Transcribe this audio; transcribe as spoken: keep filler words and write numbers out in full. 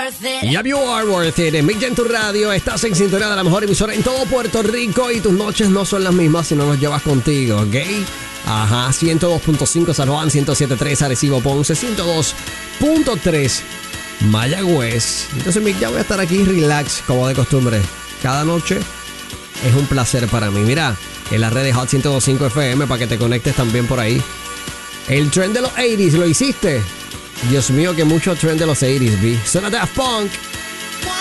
worth it. Yep, you are worth it. Mick en tu radio. Estás en sintonía de la mejor emisora en todo Puerto Rico. Y tus noches no son las mismas si no nos llevas contigo, ¿ok? Ajá, ciento dos punto cinco San Juan, ciento siete punto tres Arecibo Ponce, ciento dos punto tres Mayagüez. Entonces, Mick, ya voy a estar aquí relax, como de costumbre. Cada noche es un placer para mí. Mira, en las redes Hot ciento dos punto cinco F M para que te conectes también por ahí. El trend de los ochenta, ¿lo hiciste? Dios mío, que mucho trend de los ochenta vi. Suena Daft Punk.